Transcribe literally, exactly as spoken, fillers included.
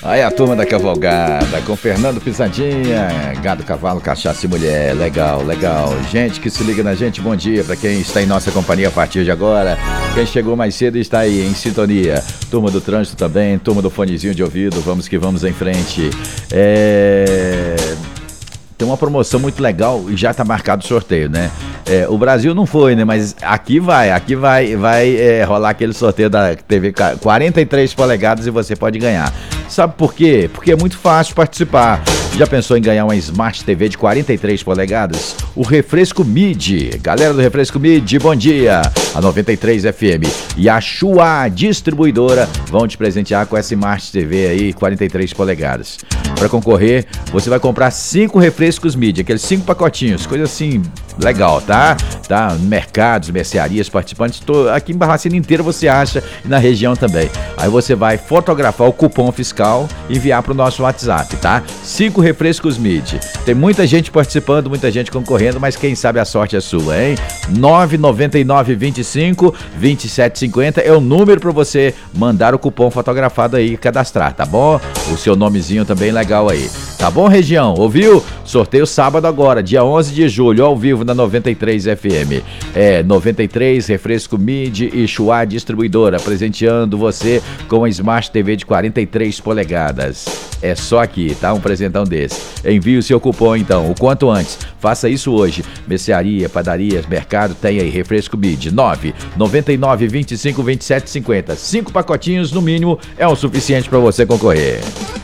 Aí a turma da cavalgada, com Fernando Pisadinha, gado, cavalo, cachaça e mulher, legal, legal. Gente que se liga na gente, bom dia para quem está em nossa companhia a partir de agora. Quem chegou mais cedo está aí em sintonia. Turma do trânsito também, turma do fonezinho de ouvido, vamos que vamos em frente. É... Tem uma promoção muito legal e já está marcado o sorteio, né? É, o Brasil não foi, né? Mas aqui vai, aqui vai, vai é, rolar aquele sorteio da T V quarenta e três polegadas e você pode ganhar. Sabe por quê? Porque é muito fácil participar. Já pensou em ganhar uma Smart T V de quarenta e três polegadas? O Refresco Midi. Galera do Refresco Midi, bom dia. A noventa e três F M e a Chua Distribuidora vão te presentear com essa Smart T V aí, quarenta e três polegadas. Para concorrer, você vai comprar cinco refrescos Midi, aqueles cinco pacotinhos, coisa assim, legal, tá? Tá? Mercados, mercearias, participantes, tô, aqui em Barbacena inteira você acha e na região também. Aí você vai fotografar o cupom fiscal e enviar para o nosso WhatsApp, tá? Cinco refrescos Midi. Tem muita gente participando, muita gente concorrendo, mas quem sabe a sorte é sua, hein? nove nove nove, vinte e cinco, vinte e sete cinquenta é o número para você mandar o cupom fotografado aí e cadastrar, tá bom? O seu nomezinho também legal aí. Tá bom, região? Ouviu? Sorteio sábado agora, dia onze de julho, ao vivo na noventa e três F M. É, noventa e três, Refresco Midi e Chua Distribuidora, presenteando você com a Smart T V de quarenta e três polegadas. É só aqui, tá? Um presentão desse. Envie o seu cupom, então, o quanto antes. Faça isso hoje. Mercearia, padarias, mercado, tem aí. Refresco Midi, nove nove nove, vinte e cinco, vinte e sete cinquenta. Cinco pacotinhos, no mínimo, é o suficiente para você concorrer.